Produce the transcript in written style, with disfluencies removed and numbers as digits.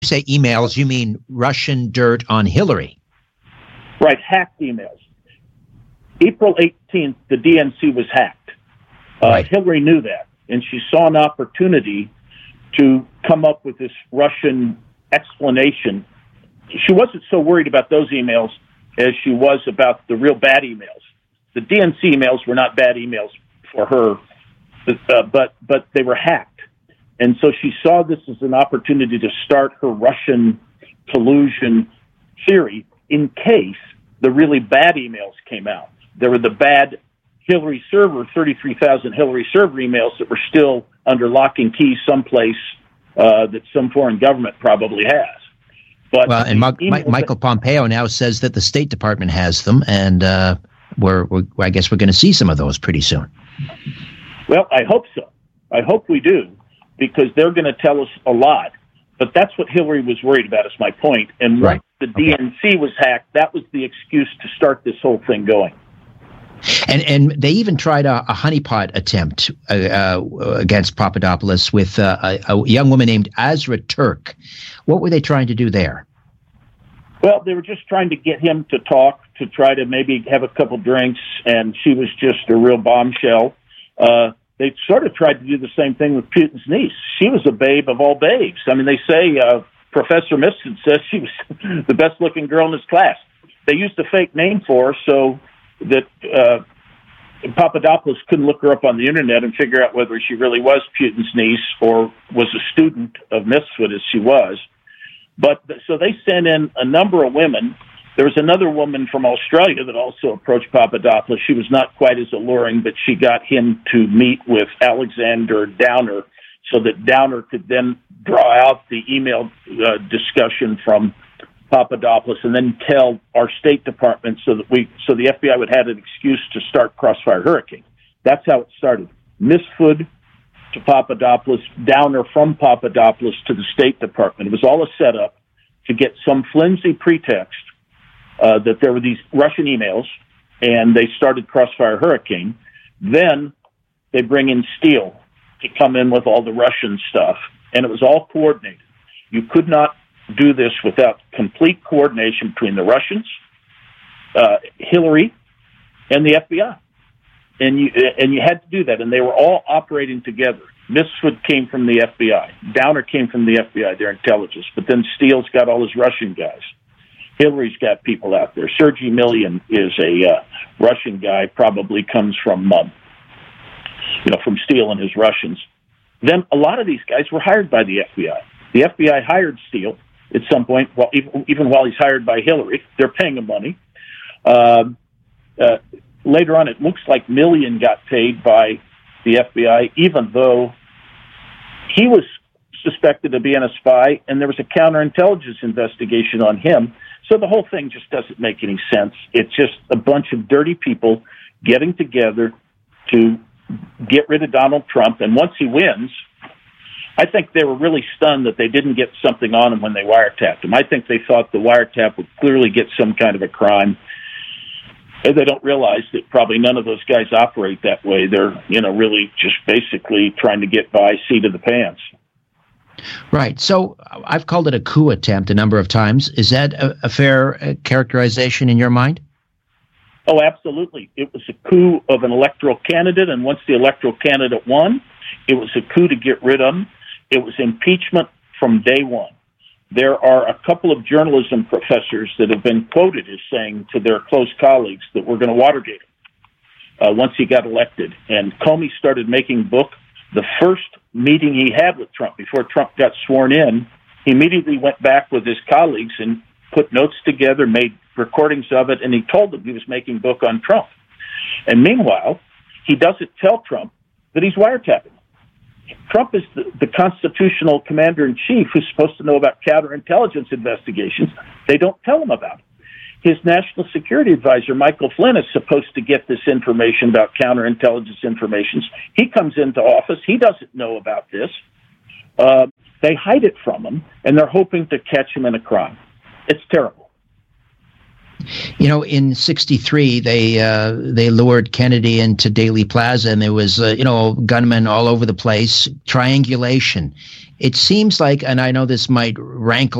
say emails, you mean Russian dirt on Hillary. Right, hacked emails. April 18th, the DNC was hacked. Right. Hillary knew that, and she saw an opportunity to come up with this Russian explanation. She wasn't so worried about those emails as she was about the real bad emails. The DNC emails were not bad emails for her, but they were hacked. And so she saw this as an opportunity to start her Russian collusion theory in case the really bad emails came out. There were the bad Hillary server, 33,000 Hillary server emails that were still under lock and key someplace that some foreign government probably has. But well, and Michael Pompeo now says that the State Department has them, and I guess we're going to see some of those pretty soon. Well, I hope so. I hope we do, because they're going to tell us a lot. But that's what Hillary was worried about, is my point. And once the DNC was hacked, that was the excuse to start this whole thing going. And they even tried a honeypot attempt against Papadopoulos with a young woman named Azra Turk. What were they trying to do there? Well, they were just trying to get him to talk, to try to maybe have a couple drinks, and she was just a real bombshell. They sort of tried to do the same thing with Putin's niece. She was a babe of all babes. I mean, they say Professor Misson says she was the best-looking girl in his class. They used a fake name for her so that Papadopoulos couldn't look her up on the internet and figure out whether she really was Putin's niece or was a student of Misfit as she was. But so they sent in a number of women. There was another woman from Australia that also approached Papadopoulos. She was not quite as alluring, but she got him to meet with Alexander Downer so that Downer could then draw out the email discussion from Papadopoulos and then tell our State Department so the FBI would have an excuse to start Crossfire Hurricane. That's how it started. Misfood to Papadopoulos, Downer from Papadopoulos to the State Department. It was all a setup to get some flimsy pretext that there were these Russian emails, and they started Crossfire Hurricane. Then they bring in Steele to come in with all the Russian stuff, and it was all coordinated. You could not do this without complete coordination between the Russians, Hillary, and the FBI. And you had to do that, and they were all operating together. Misfit came from the FBI. Downer came from the FBI, their intelligence. But then Steele's got all his Russian guys. Hillary's got people out there. Sergei Millian is a Russian guy, probably comes from from Steele and his Russians. Then a lot of these guys were hired by the FBI. The FBI hired Steele at some point, even while he's hired by Hillary. They're paying him money. Later on, it looks like Millian got paid by the FBI, even though he was suspected of being a spy, and there was a counterintelligence investigation on him. So the whole thing just doesn't make any sense. It's just a bunch of dirty people getting together to get rid of Donald Trump, and once he wins, I think they were really stunned that they didn't get something on him when they wiretapped him. I think they thought the wiretap would clearly get some kind of a crime. And they don't realize that probably none of those guys operate that way. They're, really just basically trying to get by seat of the pants. Right. So I've called it a coup attempt a number of times. Is that a fair characterization in your mind? Oh, absolutely. It was a coup of an electoral candidate, and once the electoral candidate won, it was a coup to get rid of him. It was impeachment from day one. There are a couple of journalism professors that have been quoted as saying to their close colleagues that we're going to Watergate him once he got elected. And Comey started making book. The first meeting he had with Trump before Trump got sworn in, he immediately went back with his colleagues and put notes together, made recordings of it, and he told them he was making book on Trump. And meanwhile, he doesn't tell Trump that he's wiretapping. Trump is the constitutional commander-in-chief who's supposed to know about counterintelligence investigations. They don't tell him about it. His national security advisor, Michael Flynn, is supposed to get this information about counterintelligence information. He comes into office. He doesn't know about this. They hide it from him, and they're hoping to catch him in a crime. It's terrible. You know, in '63, they lured Kennedy into Dealey Plaza, and there was gunmen all over the place. Triangulation. It seems like, and I know this might rankle